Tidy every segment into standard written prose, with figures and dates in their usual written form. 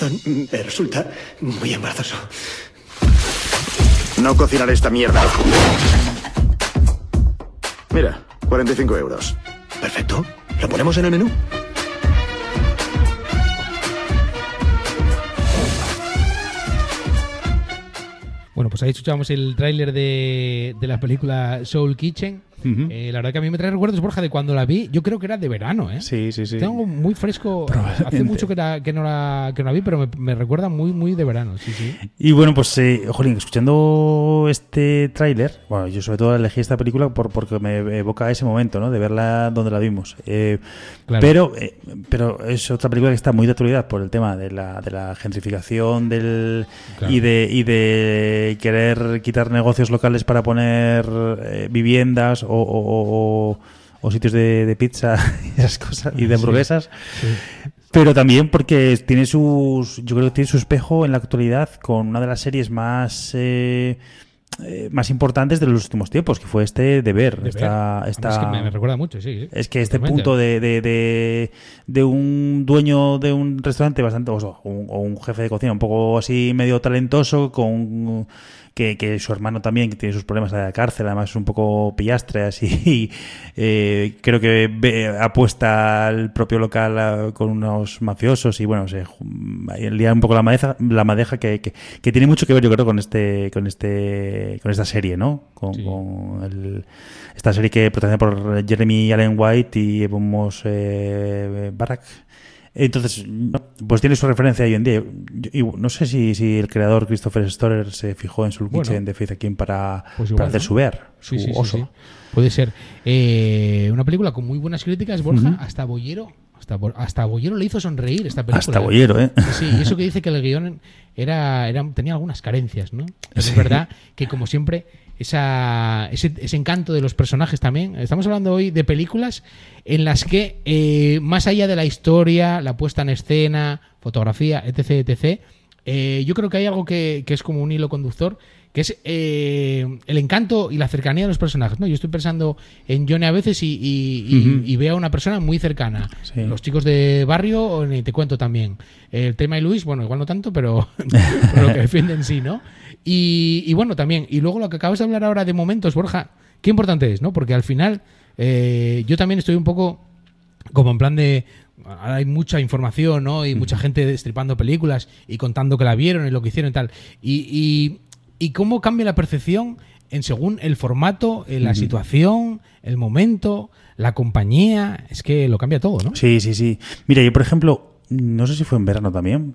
Perdón, me resulta muy embarazoso. No cocinaré esta mierda. Mira, 45 euros. Perfecto. ¿Lo ponemos en el menú? Bueno, pues ahí escuchamos el tráiler de la película Soul Kitchen. Uh-huh. La verdad que a mí me trae recuerdos, Borja, de cuando la vi. Yo creo que era de verano, ¿eh? Sí. Tengo muy fresco. Hace mucho que no la vi, pero me recuerda muy de verano. Sí. Y bueno, pues, jolín, escuchando este tráiler, bueno, yo sobre todo elegí esta película porque me evoca ese momento, ¿no? De verla donde la vimos. Claro. Pero es otra película que está muy de actualidad por el tema de la gentrificación Claro. y de querer quitar negocios locales para poner viviendas o sitios de pizza y esas cosas y de hamburguesas. Sí. Pero también porque yo creo que tiene su espejo en la actualidad con una de las series más importantes de los últimos tiempos, que fue The Bear. Es que me recuerda mucho, sí. Es que este Totalmente. punto de un dueño de un restaurante bastante, o un jefe de cocina un poco así medio talentoso, con que su hermano también, que tiene sus problemas de la cárcel, además es un poco pillastre así, creo que apuesta al propio local con unos mafiosos y bueno, se lía un poco la madeja que tiene mucho que ver, yo creo, con esta serie, ¿no? Esta serie que protagonizada por Jeremy Allen White y Moss Barack. Entonces, pues tiene su referencia hoy en día. Y no sé si el creador Christopher Storer se fijó en Soul Kitchen de Faith Akin para hacer su Bear, su oso. Sí. Puede ser. Una película con muy buenas críticas, Borja. Uh-huh. Hasta Bollero le hizo sonreír esta película. Hasta Bollero, ¿eh? Sí, y eso que dice que el guión tenía algunas carencias, ¿no? Pero es verdad que, como siempre, ese encanto de los personajes también. Estamos hablando hoy de películas en las que, más allá de la historia, la puesta en escena, fotografía, etc., yo creo que hay algo que es como un hilo conductor, que es el encanto y la cercanía de los personajes, ¿no? Yo estoy pensando en Johnny a veces y veo a una persona muy cercana. Sí. Los chicos de barrio, ni te cuento también. El tema de Luis, bueno, igual no tanto, pero lo que defienden sí, ¿no? Y bueno, también. Y luego lo que acabas de hablar ahora de momentos, Borja, qué importante es, ¿no? Porque al final yo también estoy un poco como en plan de... Ahora hay mucha información, ¿no? Y mucha gente destripando películas y contando que la vieron y lo que hicieron y tal. Y cómo cambia la percepción según el formato, la situación, el momento, la compañía. Es que lo cambia todo, ¿no? Sí. Mira, yo, por ejemplo, no sé si fue en verano también.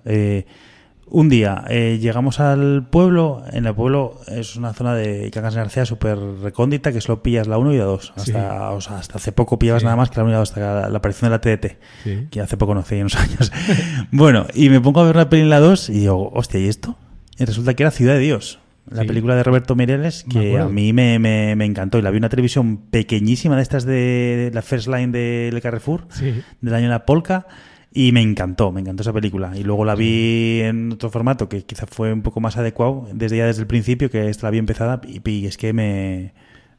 Un día llegamos al pueblo. En el pueblo es una zona de Cangas de Narcea súper recóndita, que solo pillas la 1 y la 2. Hasta hace poco pillabas nada más que la 1 y la 2, hasta la aparición de la TDT, que hace poco no hace unos años. Bueno, y me pongo a ver la peli en la 2 y digo, hostia, ¿y esto? Y resulta que era Ciudad de Dios, la película de Roberto Mireles, que a mí me encantó. Y la vi en una televisión pequeñísima de estas de la First Line del Carrefour, del año de la Polka. Y me encantó esa película. Y luego la vi en otro formato que quizá fue un poco más adecuado desde el principio, que esta la vi empezada, y es que me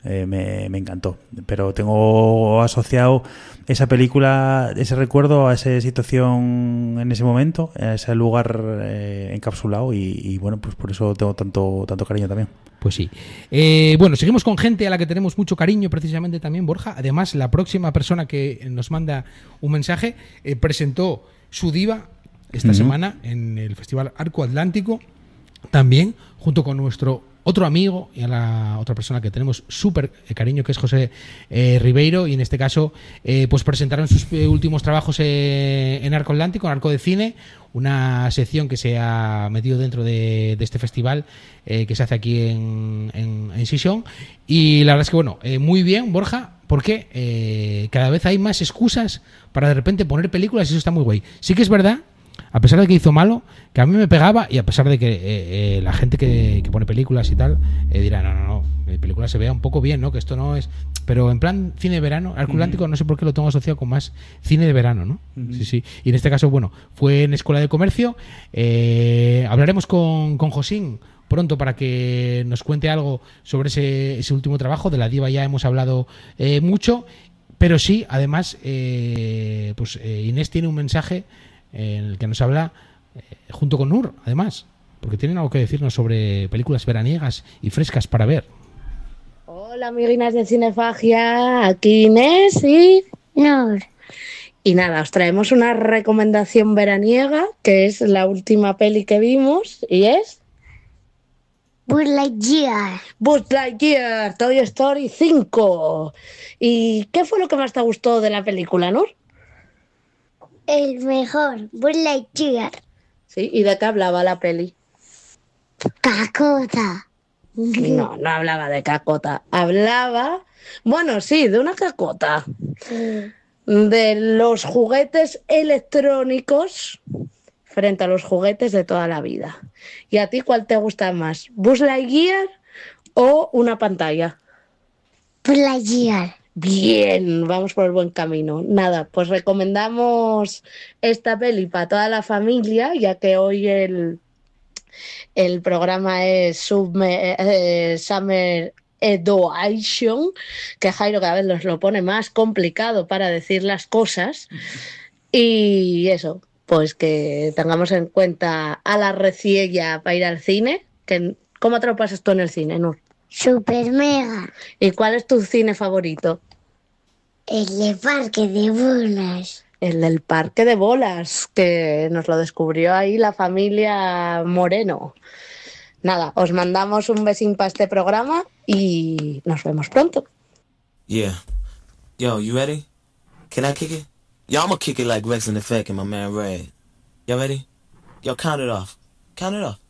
encantó. Pero tengo asociado esa película, ese recuerdo a esa situación en ese momento, a ese lugar encapsulado, y bueno, pues por eso tengo tanto cariño también. Pues sí. Bueno, seguimos con gente a la que tenemos mucho cariño, precisamente también, Borja. Además, la próxima persona que nos manda un mensaje presentó su diva esta semana en el Festival Arco Atlántico, también junto con nuestro otro amigo y a la otra persona que tenemos súper cariño, que es José Ribeiro, y en este caso pues presentaron sus últimos trabajos en Arco Atlántico, en Arco de Cine, una sección que se ha metido dentro de este festival que se hace aquí en Sison. Y la verdad es que, bueno, muy bien, Borja, porque cada vez hay más excusas para de repente poner películas, y eso está muy guay. Sí que es verdad, a pesar de que hizo malo, que a mí me pegaba, y a pesar de que la gente que pone películas y tal dirá, no, mi película se vea un poco bien, ¿no? Que esto no es... Pero en plan cine de verano, Arco Atlántico, no sé por qué lo tengo asociado con más cine de verano, ¿no? Sí. Y en este caso, bueno, fue en Escuela de Comercio. Hablaremos con Josín pronto para que nos cuente algo sobre ese último trabajo. De la diva ya hemos hablado mucho, pero sí, además, pues Inés tiene un mensaje en el que nos habla junto con Nur, además, porque tienen algo que decirnos sobre películas veraniegas y frescas para ver. Hola, amiguinas de Cinefagia, aquí Inés y Nur. Y nada, os traemos una recomendación veraniega, que es la última peli que vimos, y es... Buzz Lightyear. Buzz Lightyear, Toy Story 5. ¿Y qué fue lo que más te gustó de la película, Nur? El mejor, Buzz Lightyear. Sí, ¿y de qué hablaba la peli? Cacota. No, no hablaba de cacota. Hablaba, bueno, sí, de una cacota. De los juguetes electrónicos frente a los juguetes de toda la vida. ¿Y a ti cuál te gusta más? ¿Buzz Lightyear o una pantalla? Buzz Lightyear. Bien, vamos por el buen camino. Nada, pues recomendamos esta peli para toda la familia, ya que hoy el programa es Summer Education, que Jairo cada vez nos lo pone más complicado para decir las cosas. Y eso, pues que tengamos en cuenta a la reciella para ir al cine. ¿Cómo te lo pasas tú en el cine, Nur? Super mega. ¿Y cuál es tu cine favorito? El de Parque de Bolas. El del Parque de Bolas, que nos lo descubrió ahí la familia Moreno. Nada, os mandamos un besín para este programa y nos vemos pronto. Yeah. Yo, you ready? Can I kick it? Yo, I'm gonna kick it like Rex in Effect and my man Ray. Y'all ready? Yo, count it off. Count it off.